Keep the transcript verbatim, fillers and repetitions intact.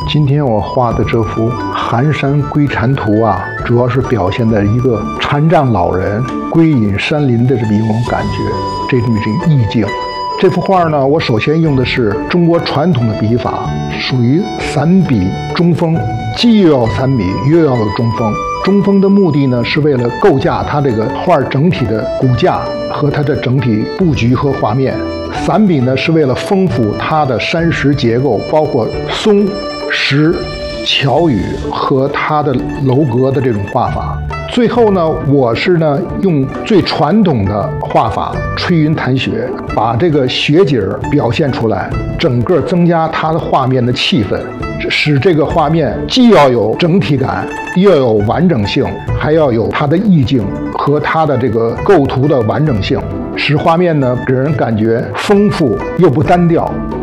今天我画的这幅《寒山归禅图》啊，主要是表现在一个禅障老人归隐山林的这么一种感觉，这么一种意境。这幅画呢，我首先用的是中国传统的笔法，属于散笔中锋，既又要散笔，又要有中锋。中锋的目的呢，是为了构架它这个画整体的骨架和它的整体布局和画面。散笔呢，是为了丰富它的山石结构，包括松、石、桥屿和它的楼阁的这种画法。最后呢，我是呢用最传统的画法吹云弹雪，把这个雪景表现出来，整个增加它的画面的气氛，使这个画面既要有整体感，又要有完整性，还要有它的意境和它的这个构图的完整性，使画面呢给人感觉丰富又不单调。